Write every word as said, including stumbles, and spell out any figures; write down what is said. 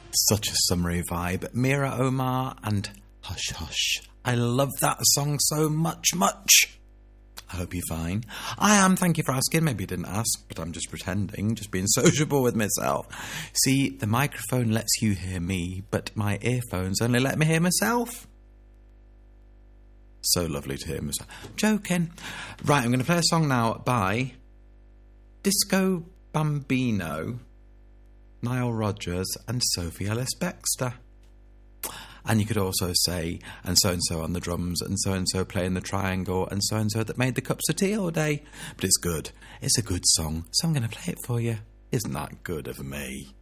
Such a summery vibe. Mira Omar and Hush Hush. I love that song so much, much. I hope you're fine. I am, thank you for asking. Maybe you didn't ask, but I'm just pretending, just being sociable with myself. See, the microphone lets you hear me, but my earphones only let me hear myself. So lovely to hear myself. Joking. Right, I'm going to play a song now by Disco Bambino, Nile Rodgers and Sophie Ellis-Bextor. And you could also say, and so-and-so on the drums, and so-and-so playing the triangle, and so-and-so that made the cups of tea all day. But it's good. It's a good song, so I'm going to play it for you. Isn't that good of me?